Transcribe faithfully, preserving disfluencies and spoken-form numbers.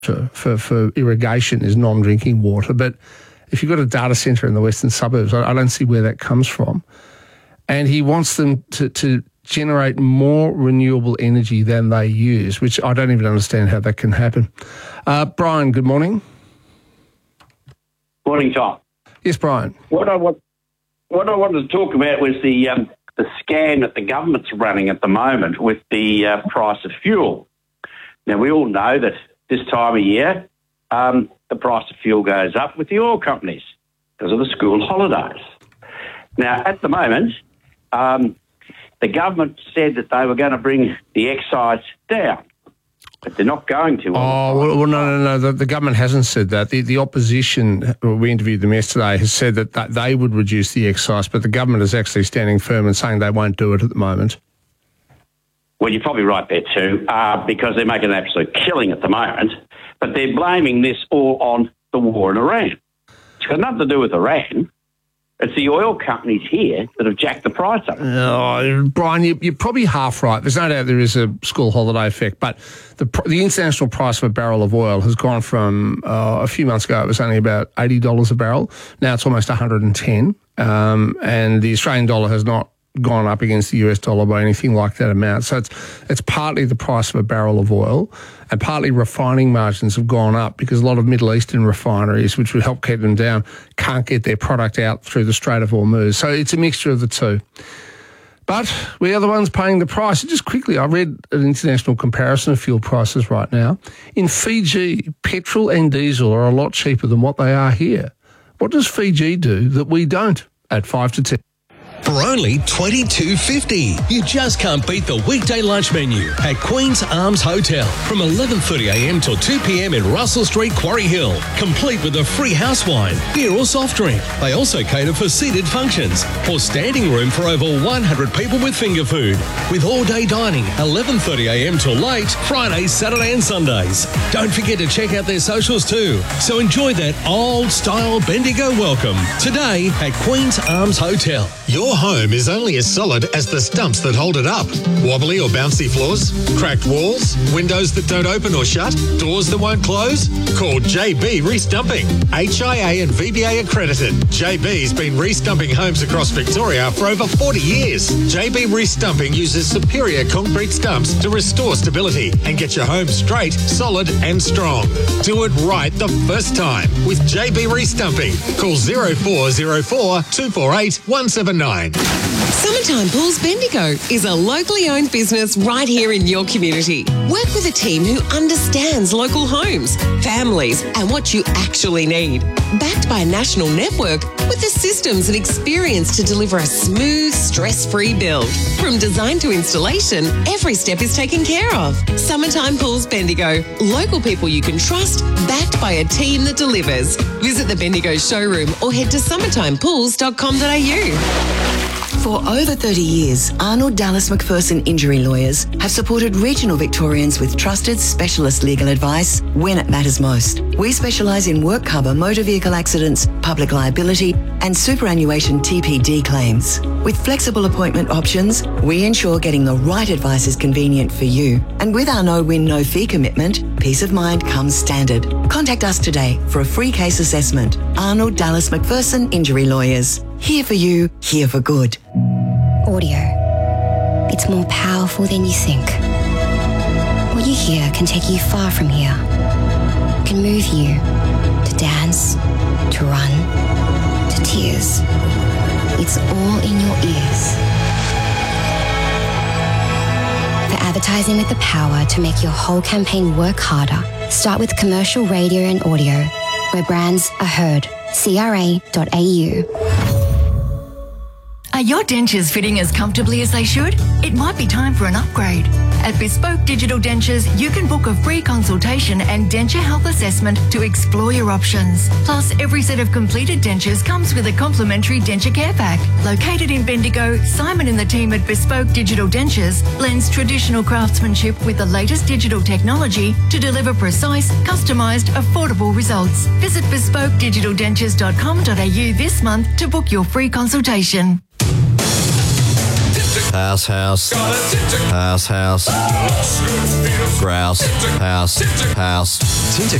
for, for irrigation is non-drinking water. But if you've got a data centre in the western suburbs, I, I don't see where that comes from. And he wants them to, to generate more renewable energy than they use, which I don't even understand how that can happen. Uh, Brian, good morning. Morning, Tom. Yes, Brian. What I want, what I wanted to talk about was the um, the scam that the government's running at the moment with the uh, price of fuel. Now, we all know that this time of year, um, the price of fuel goes up with the oil companies because of the school holidays. Now, at the moment, um, the government said that they were going to bring the excise down, but they're not going to. Oh, well, well no, no, no. The, the government hasn't said that. The, the opposition, we interviewed them yesterday, has said that, that they would reduce the excise, but the government is actually standing firm and saying they won't do it at the moment. Well, you're probably right there too, uh, because they're making an absolute killing at the moment, but they're blaming this all on the war in Iran. It's got nothing to do with Iran. It's the oil companies here that have jacked the price up. Oh, Brian, you, you're probably half right. There's no doubt there is a school holiday effect, but the the international price of a barrel of oil has gone from uh, a few months ago, it was only about eighty dollars a barrel. Now it's almost one hundred ten, um, and the Australian dollar has not gone up against the U S dollar by anything like that amount. So it's it's partly the price of a barrel of oil, and partly refining margins have gone up because a lot of Middle Eastern refineries, which would help keep them down, can't get their product out through the Strait of Hormuz. So it's a mixture of the two. But we are the ones paying the price. Just quickly, I read an international comparison of fuel prices right now. In Fiji, petrol and diesel are a lot cheaper than what they are here. What does Fiji do that we don't? At five to ten. For only twenty-two fifty. You just can't beat the weekday lunch menu at Queen's Arms Hotel from eleven thirty a m till two p m in Russell Street, Quarry Hill. Complete with a free house wine, beer or soft drink. They also cater for seated functions or standing room for over one hundred people with finger food. With all-day dining, eleven thirty a m till late, Fridays, Saturday and Sundays. Don't forget to check out their socials too. So enjoy that old-style Bendigo welcome today at Queen's Arms Hotel. Your home is only as solid as the stumps that hold it up. Wobbly or bouncy floors? Cracked walls? Windows that don't open or shut? Doors that won't close? Call J B Restumping. H I A and V B A accredited. J B's been restumping homes across Victoria for over forty years. J B Restumping uses superior concrete stumps to restore stability and get your home straight, solid and strong. Do it right the first time with J B Restumping. Call zero four zero four two four eight one seven nine. Summertime Pools Bendigo is a locally owned business right here in your community. Work with a team who understands local homes, families, and what you actually need. Backed by a national network with the systems and experience to deliver a smooth, stress-free build. From design to installation, every step is taken care of. Summertime Pools Bendigo. Local people you can trust, backed by a team that delivers. Visit the Bendigo showroom or head to summertime pools dot com dot a u. For over thirty years, Arnold Dallas McPherson Injury Lawyers have supported regional Victorians with trusted specialist legal advice when it matters most. We specialise in work cover, motor vehicle accidents, public liability and superannuation T P D claims. With flexible appointment options, we ensure getting the right advice is convenient for you. And with our no-win, no-fee commitment, peace of mind comes standard. Contact us today for a free case assessment. Arnold Dallas McPherson Injury Lawyers. Here for you, here for good. Audio. It's more powerful than you think. What you hear can take you far from here. It can move you to dance, to run, to tears. It's all in your ears. For advertising with the power to make your whole campaign work harder, start with commercial radio and audio, where brands are heard. C R A dot A U. Are your dentures fitting as comfortably as they should? It might be time for an upgrade. At Bespoke Digital Dentures, you can book a free consultation and denture health assessment to explore your options. Plus, every set of completed dentures comes with a complimentary denture care pack. Located in Bendigo, Simon and the team at Bespoke Digital Dentures blends traditional craftsmanship with the latest digital technology to deliver precise, customised, affordable results. Visit bespoke digital dentures dot com dot a u this month to book your free consultation. House, house. House, house. Grouse. House, house. Tinter